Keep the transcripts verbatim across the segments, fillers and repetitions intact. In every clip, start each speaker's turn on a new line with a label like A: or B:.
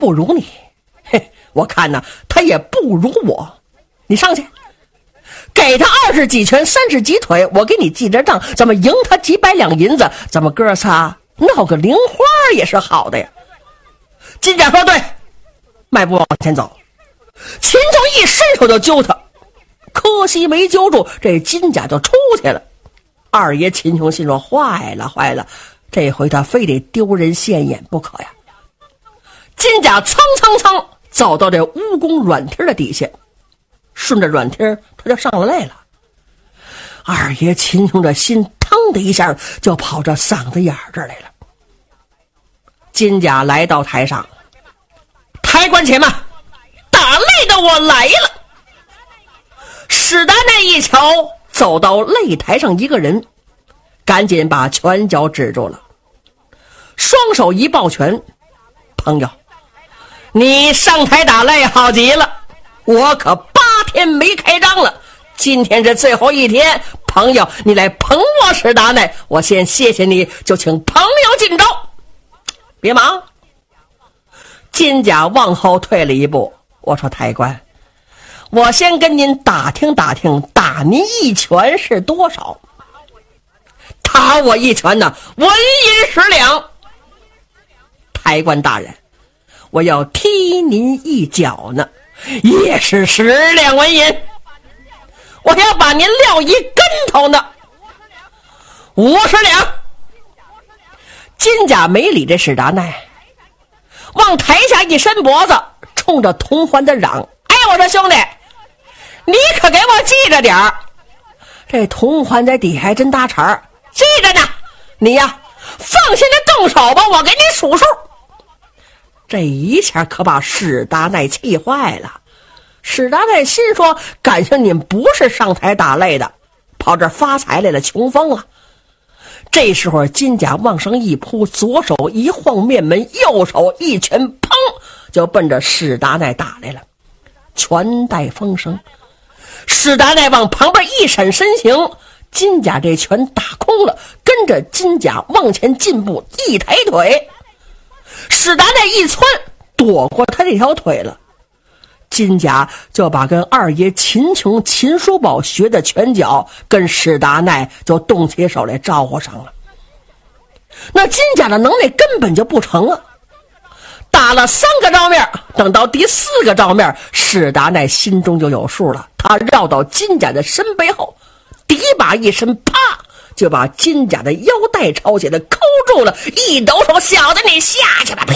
A: 不如你，嘿，我看呢，他也不如我。你上去，给他二十几拳，三十几腿，我给你记着账，咱们赢他几百两银子，咱们哥仨闹个零花也是好的呀。金甲说对，迈步往前走。秦琼一伸手就揪他，可惜没揪住，这金甲就出去了。二爷秦琼心说坏了坏了，这回他非得丢人现眼不可呀。金甲蹭蹭蹭走到这蜈蚣软梯的底下，顺着软梯他就上了来了。二爷秦琼的心腾的一下就跑着嗓子眼这儿来了。金甲来到台上，抬棺且慢，打擂的我来了。史达奈一瞧走到擂台上一个人，赶紧把拳脚止住了，双手一抱拳，朋友，你上台打擂好极了，我可八天没开张了，今天是最后一天，朋友你来捧我史达奈，我先谢谢你，就请朋友进招。别忙。金甲往后退了一步，我说太官，我先跟您打听打听，打您一拳是多少？打我一拳呢，纹银十两。太官大人，我要踢您一脚呢，也是十两纹银。我要把您撂一跟头呢，五十两。金甲没理这史达奈，往台下一伸脖子，冲着同环的嚷：哎，我说兄弟，你可给我记着点儿。这同环在底下真搭茬儿，记着呢，你呀放心的动手吧，我给你数数。这一下可把史达奈气坏了。史达奈心说，感情你们不是上台打擂的，跑这儿发财来了，穷疯了。这时候金甲往上一扑，左手一晃面门，右手一拳砰就奔着史达奈打来了，拳带风声。史达奈往旁边一闪身形，金甲这拳打空了，跟着金甲往前进步，一抬腿，史达奈一窜躲过他这条腿了。金甲就把跟二爷秦琼秦叔宝学的拳脚跟史达奈就动起手来招呼上了。那金甲的能耐根本就不成啊，打了三个照面，等到第四个照面，史达奈心中就有数了，他绕到金甲的身背后，敌把一伸，啪就把金甲的腰带抄起来扣住了，一抖手，小子你下去吧，啪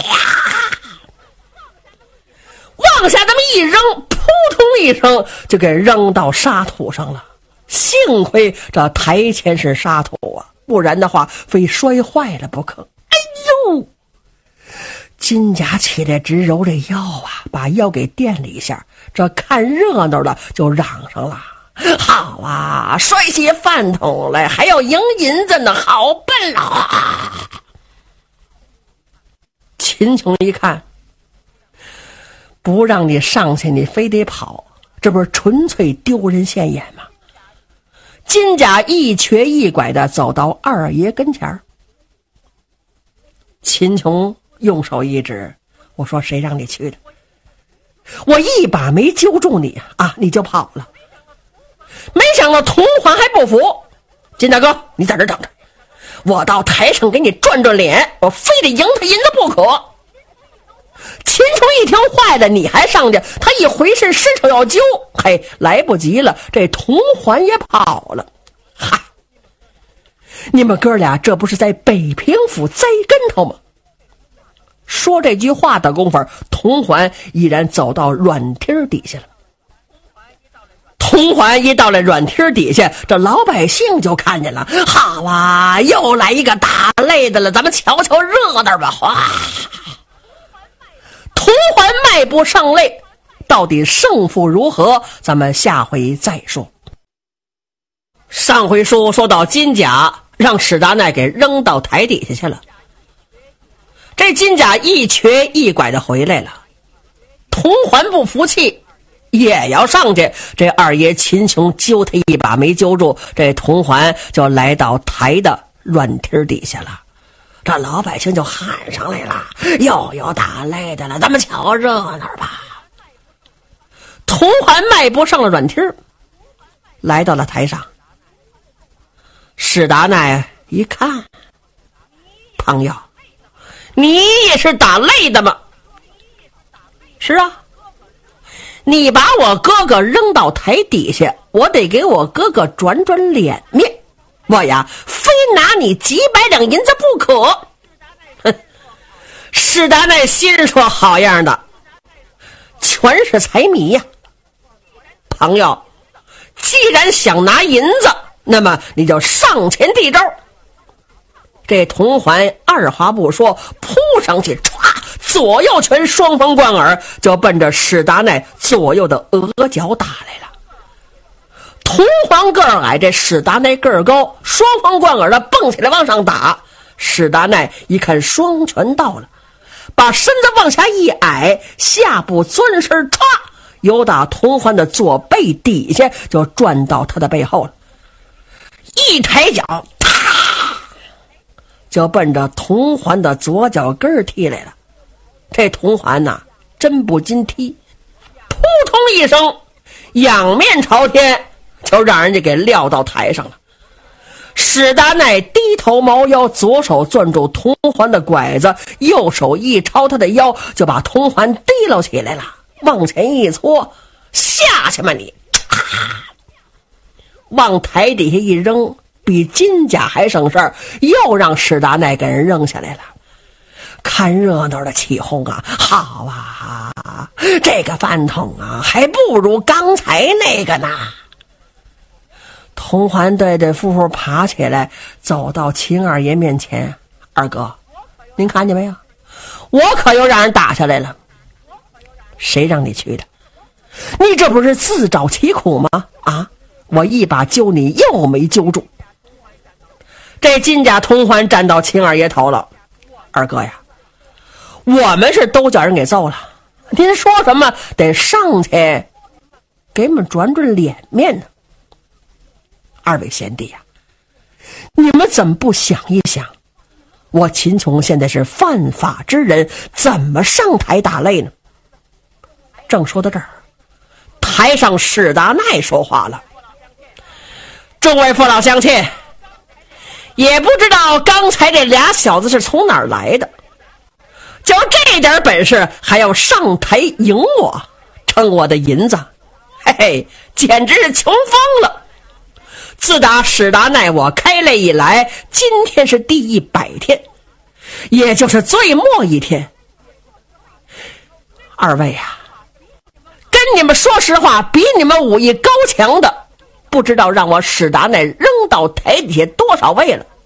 A: 往下这么一扔，扑通一声就给扔到沙土上了。幸亏这台前是沙土啊，不然的话非摔坏了不可。哎呦，金甲起来直揉这腰啊，把腰给垫了一下，这看热闹的就嚷上了，好啊，摔起饭桶来还要赢银子呢，好笨啊。秦琼一看，不让你上去你非得跑，这不是纯粹丢人现眼吗？金甲一瘸一拐的走到二爷跟前，秦琼用手一指，我说谁让你去的？我一把没揪住你啊，你就跑了。没想到同环还不服，金大哥你在这等着，我到台上给你转转脸，我非得赢他银子不可。秦琼一听坏了，你还上去？他一回身伸手要揪，嘿，来不及了，这同环也跑了。嗨，你们哥俩这不是在北平府栽跟头吗？说这句话的功夫，同环已然走到软梯底下了。同环一到了软梯底下，这老百姓就看见了，好啊，又来一个打擂的了，咱们瞧瞧热闹吧。哗，同环迈步上擂，到底胜负如何，咱们下回再说。上回书说到金甲让史达奈给扔到台底下去了，这金甲一瘸一拐的回来了，同环不服气也要上去，这二爷秦琼揪他一把没揪住，这同环就来到台的软梯底下了。 这老百姓就喊上来了，又有打擂的了，咱们瞧热闹吧。童环迈步上了软梯，来到了台上。史达奈一看，朋友，你也是打擂的吗？是啊，你把我哥哥扔到台底下，我得给我哥哥转转脸面，我呀非拿你几百两银子不可。哼，史达奈心说好样的，全是财迷呀。朋友，既然想拿银子，那么你就上前递招。这童环二话不说，扑上去，歘，左右拳双方贯耳，就奔着史达奈左右的额角打来了。童环个儿矮，这史达奈个儿高，双方贯耳的蹦起来往上打。史达奈一看双拳到了，把身子往下一矮，下步钻身，歘，由打童环的左背底下就转到他的背后了，一抬脚，啪，就奔着童环的左脚跟踢来了。这童环呐、啊，真不禁踢，扑通一声，仰面朝天，就让人家给撂到台上了。史达奈低头猫腰，左手攥住童环的拐子，右手一抄他的腰，就把童环提溜起来了，往前一搓，下去嘛你，啊，往台底下一扔，比金甲还省事儿，又让史达奈给人扔下来了。看热闹的起哄啊，好啊，这个饭桶啊还不如刚才那个呢。童环对对夫妇爬起来，走到秦二爷面前，二哥，您看见没有，我可又让人打下来了。谁让你去的？你这不是自找其苦吗？啊，我一把揪你又没揪住。这金甲童环站到秦二爷头了，二哥呀，我们是都叫人给揍了，您说什么得上去给我们转转脸面呢。二位贤弟呀、啊，你们怎么不想一想，我秦琼现在是犯法之人，怎么上台打擂呢？正说到这儿，台上史达奈说话了，众位父老乡亲，也不知道刚才这俩小子是从哪儿来的，就这点本事还要上台赢我，称我的银子，嘿嘿，简直是穷疯了。自打史达奈我开擂以来，今天是第一百天，也就是最末一天。二位啊，跟你们说实话，比你们武艺高强的，不知道让我史达奈扔到台底下多少位了。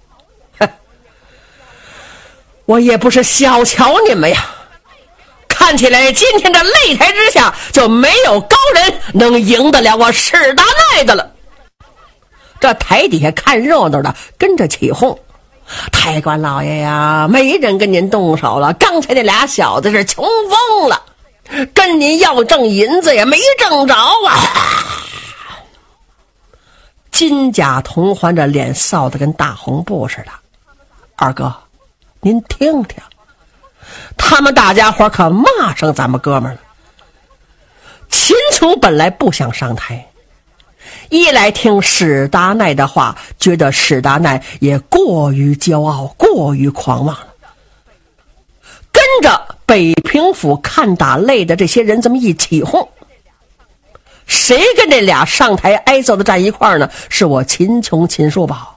A: 我也不是小瞧你们呀，看起来今天这擂台之下就没有高人能赢得了我史达奈的了。这台底下看热闹的跟着起哄，太官老爷呀，没人跟您动手了，刚才那俩小子是穷疯了，跟您要挣银子也没挣着啊。金甲童环着脸臊得跟大红布似的，二哥您听听，他们大家伙可骂上咱们哥们了。秦琼本来不想上台，一来听史达奈的话，觉得史达奈也过于骄傲，过于狂妄了。跟着北平府看打擂的这些人这么一起哄，谁跟这俩上台挨揍的站一块儿呢？是我秦琼秦叔宝，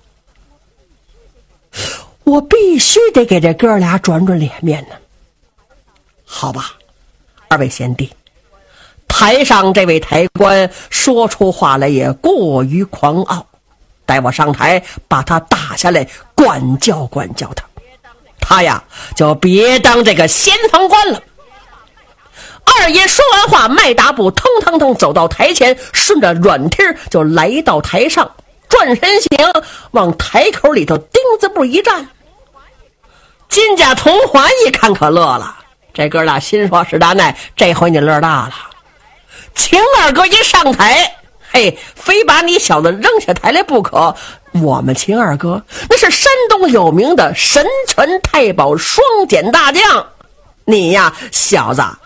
A: 我必须得给这哥俩转转脸面呢。好吧，二位贤弟，台上这位台官说出话来也过于狂傲，待我上台把他打下来，管教管教他，他呀就别当这个先锋官了。二爷说完话，迈大步腾腾腾走到台前，顺着软梯就来到台上，转身行，往台口里头钉子步一站。金甲童环一看可乐了，这哥俩心说，史达奈这回你乐大了，秦二哥一上台，嘿，非把你小子扔下台来不可， 我们秦二哥那是山东有名的神拳太保双锏大将，你呀小子